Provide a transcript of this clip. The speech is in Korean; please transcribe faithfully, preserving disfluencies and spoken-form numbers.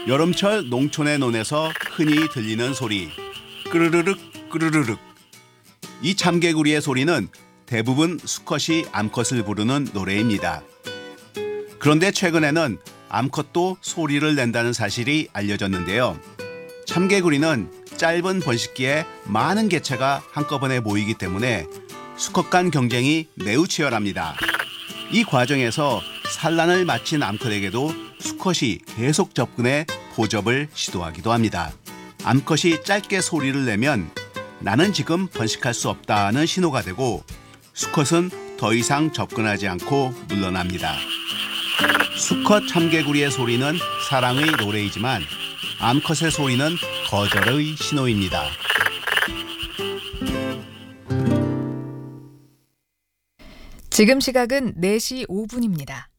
여름철 농촌의 논에서 흔히 들리는 소리, 끄르르륵 끄르르륵. 이 참개구리의 소리는 대부분 수컷이 암컷을 부르는 노래입니다. 그런데 최근에는 암컷도 소리를 낸다는 사실이 알려졌는데요. 참개구리는 짧은 번식기에 많은 개체가 한꺼번에 모이기 때문에 수컷 간 경쟁이 매우 치열합니다. 이 과정에서 산란을 마친 암컷에게도 수컷이 계속 접근해 포접을 시도하기도 합니다. 암컷이 짧게 소리를 내면 나는 지금 번식할 수 없다는 신호가 되고 수컷은 더 이상 접근하지 않고 물러납니다. 수컷 참개구리의 소리는 사랑의 노래이지만 암컷의 소리는 거절의 신호입니다. 지금 시각은 네 시 오 분입니다.